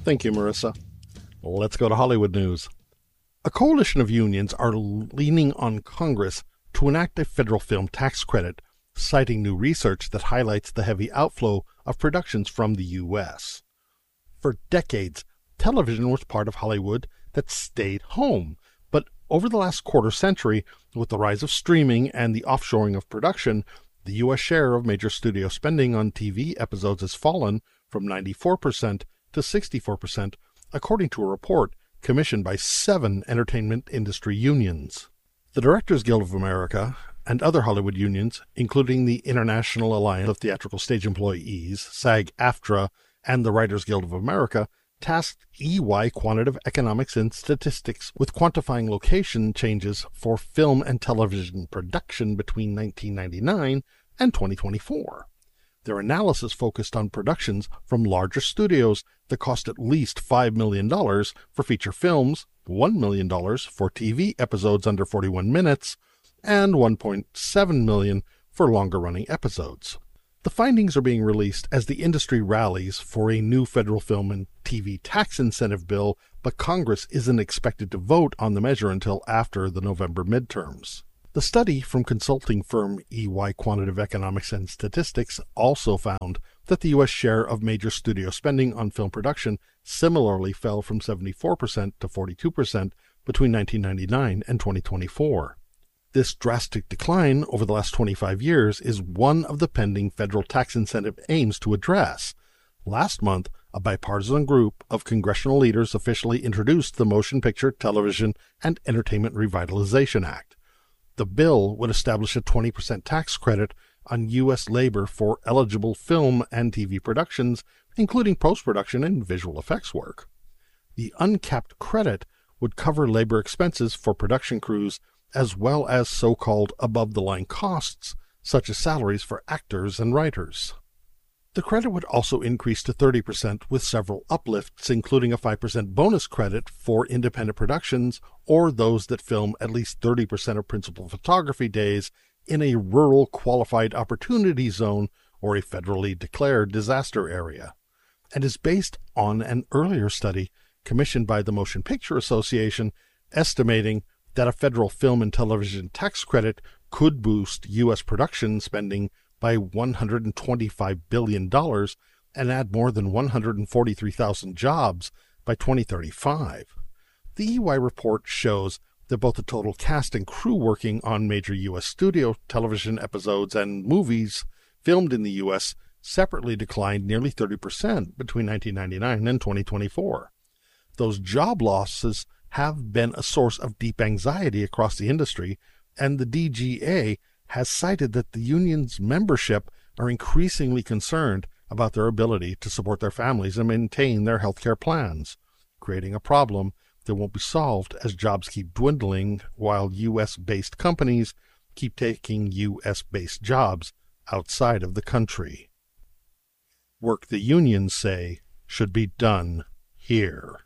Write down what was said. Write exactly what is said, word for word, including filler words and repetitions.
Thank you, Marissa. Let's go to Hollywood news. A coalition of unions are leaning on Congress to enact a federal film tax credit, citing new research that highlights the heavy outflow of productions from the U S. For decades, television was part of Hollywood that stayed home, but over the last quarter century, with the rise of streaming and the offshoring of production, the U S share of major studio spending on T V episodes has fallen from ninety-four percent to sixty-four percent, according to a report commissioned by seven entertainment industry unions. The Directors Guild of America and other Hollywood unions, including the International Alliance of Theatrical Stage Employees, SAG-AFTRA, and the Writers Guild of America, tasked E Y Quantitative Economics and Statistics with quantifying location changes for film and television production between nineteen ninety-nine and twenty twenty-four. Their analysis focused on productions from larger studios that cost at least five million dollars for feature films, one million dollars for T V episodes under forty-one minutes, and one point seven million dollars for longer-running episodes. The findings are being released as the industry rallies for a new federal film and T V tax incentive bill, but Congress isn't expected to vote on the measure until after the November midterms. The study from consulting firm E Y Quantitative Economics and Statistics also found that the U S share of major studio spending on film production similarly fell from seventy-four percent to forty-two percent between nineteen ninety-nine and twenty twenty-four. This drastic decline over the last twenty-five years is one of the pending federal tax incentive aims to address. Last month, a bipartisan group of congressional leaders officially introduced the Motion Picture, Television, and Entertainment Revitalization Act. The bill would establish a twenty percent tax credit on U S labor for eligible film and T V productions, including post-production and visual effects work. The uncapped credit would cover labor expenses for production crews as well as so-called above-the-line costs, such as salaries for actors and writers. The credit would also increase to thirty percent with several uplifts, including a five percent bonus credit for independent productions or those that film at least thirty percent of principal photography days in a rural qualified opportunity zone or a federally declared disaster area, and is based on an earlier study commissioned by the Motion Picture Association estimating that a federal film and television tax credit could boost U S production spending by one hundred twenty-five billion dollars and add more than one hundred forty-three thousand jobs by twenty thirty-five. The E Y report shows that both the total cast and crew working on major U S studio television episodes and movies filmed in the U S separately declined nearly thirty percent between nineteen ninety-nine and twenty twenty-four. Those job losses have been a source of deep anxiety across the industry, and the D G A has cited that the union's membership are increasingly concerned about their ability to support their families and maintain their health care plans, creating a problem that won't be solved as jobs keep dwindling while U S-based companies keep taking U S-based jobs outside of the country. Work the unions say should be done here.